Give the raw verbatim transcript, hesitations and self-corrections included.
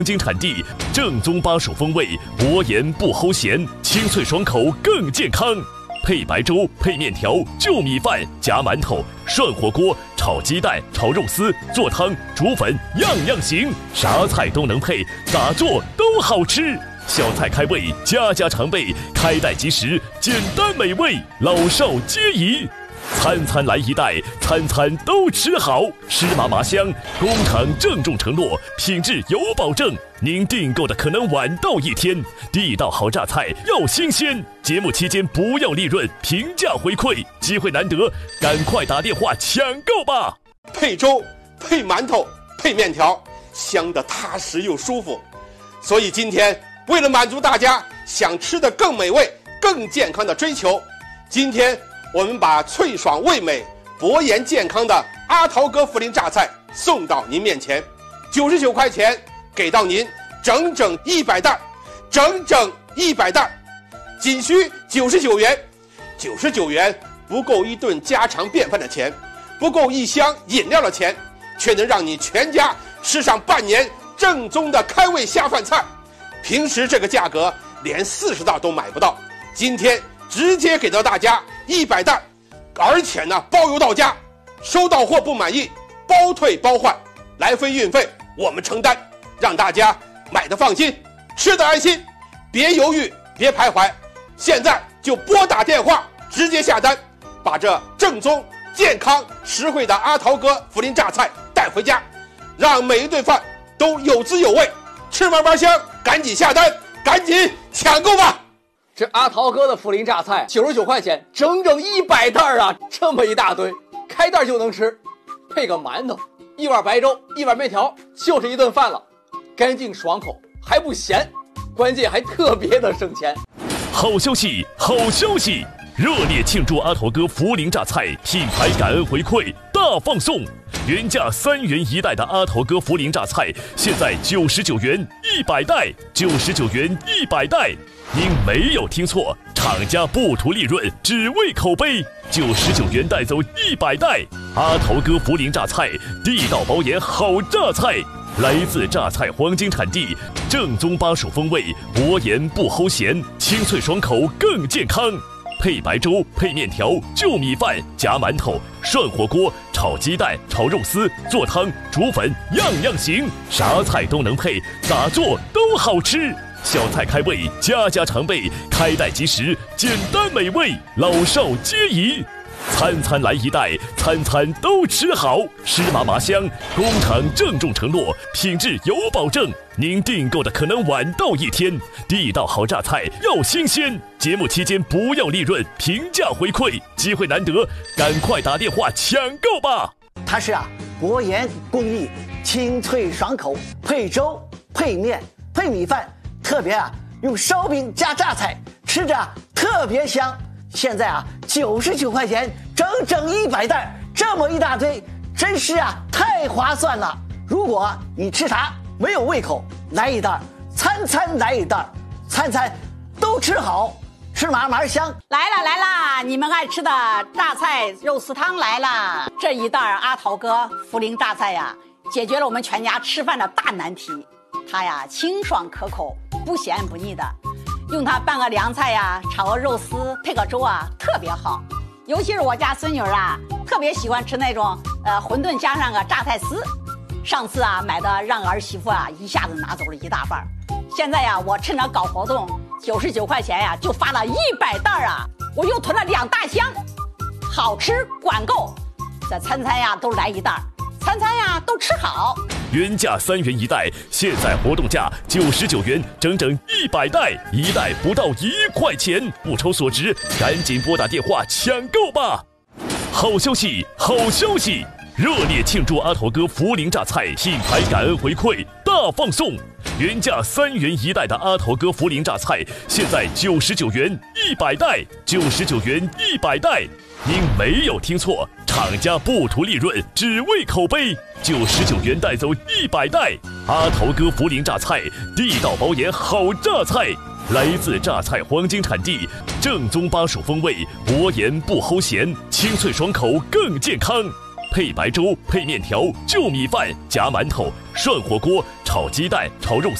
经产地，正宗巴蜀风味，薄盐不齁咸，清脆爽口更健康。配白粥、配面条、就米饭、夹馒头、涮火锅、炒鸡蛋、炒肉丝、做汤、煮粉，样样行，啥菜都能配，咋做都好吃。小菜开胃，家家常备，开袋即食，简单美味，老少皆宜。餐餐来一袋，餐餐都吃好，湿麻麻香。工厂郑重承诺，品质有保证。您订购的可能晚到一天，地道好榨菜要新鲜。节目期间不要利润，平价回馈，机会难得，赶快打电话抢购吧！ 配粥、配馒头、配面条，香得踏实又舒服。所以今天为了满足大家想吃的更美味、更健康的追求，今天我们把脆爽味美、薄盐健康的阿桃哥涪陵榨菜送到您面前，九十九块钱给到您整整一百袋，整整一百袋，仅需九十九元。九十九元不够一顿家常便饭的钱，不够一箱饮料的钱，却能让你全家吃上半年正宗的开胃下饭菜。平时这个价格连四十袋都买不到，今天直接给到大家一百袋，而且呢包邮到家，收到货不满意包退包换，来回运费我们承担，让大家买的放心，吃的安心，别犹豫别徘徊，现在就拨打电话直接下单，把这正宗健康实惠的阿桃哥涪陵榨菜带回家，让每一顿饭都有滋有味，吃嘛嘛香，赶紧下单，赶紧抢购吧！ 这阿桃哥的涪陵榨菜九十九块钱，整整一百袋啊，这么一大堆，开袋就能吃，配个馒头，一碗白粥，一碗面条，就是一顿饭了，干净爽口，还不咸，关键还特别的省钱。 好消息，好消息！热烈庆祝阿桃哥涪陵榨菜品牌感恩回馈大放送，原价三元一袋的阿桃哥涪陵榨菜，现在九十九元一百袋，九十九元一百袋。您没有听错，厂家不图利润，只为口碑，九十九元带走一百袋。阿桃哥涪陵榨菜，地道薄盐好榨菜，来自榨菜黄金产地，正宗巴蜀风味，薄盐不齁咸，清脆爽口更健康。配白粥、配面条、就米饭、夹馒头、涮火锅、炒鸡蛋、炒肉丝、做汤、煮粉，样样行，啥菜都能配，咋做都好吃。小菜开胃，家家常备，开袋即食，简单美味，老少皆宜。餐餐来一袋，餐餐都吃好，湿麻麻香。工厂郑重承诺，品质有保证。您订购的可能晚到一天，地道好榨菜要新鲜。节目期间不要利润，平价回馈，机会难得，赶快打电话抢购吧！ 它是啊，薄盐工艺，清脆爽口，配粥、配面、配米饭，特别啊用烧饼加榨菜，吃着啊特别香。现在啊，九十九块钱，整整一百袋，这么一大堆，真是啊太划算了。如果你吃啥没有胃口，来一袋，餐餐来一袋，餐餐都吃好，吃嘛嘛香。 来了来了，你们爱吃的榨菜肉丝汤来了。这一袋阿桃哥涪陵榨菜呀，解决了我们全家吃饭的大难题。它呀清爽可口，不咸不腻的。用它拌个凉菜呀，炒个肉丝，配个粥啊，特别好。尤其是我家孙女啊，特别喜欢吃那种呃馄饨加上个榨菜丝。上次啊买的让儿媳妇啊一下子拿走了一大半。现在呀，我趁着搞活动，九十九块钱呀就发了一百袋啊，我又囤了两大箱，好吃管够。这餐餐呀都来一袋，餐餐呀都吃好。 原价三元一袋，现在活动价九十九元，整整一百袋，一袋不到一块钱，物超所值，赶紧拨打电话抢购吧！好消息，好消息！热烈庆祝阿桃哥涪陵榨菜品牌感恩回馈大放送，原价三元一袋的阿桃哥涪陵榨菜，现在九十九元一百袋，九十九元一百袋。您没有听错，厂家不图利润，只为口碑，九十九元带走一百袋。阿桃哥涪陵榨菜，地道薄盐好榨菜，来自榨菜黄金产地，正宗巴蜀风味，薄盐不齁咸，清脆爽口更健康。 配白粥，配面条，就米饭，夹馒头，涮火锅，炒鸡蛋，炒肉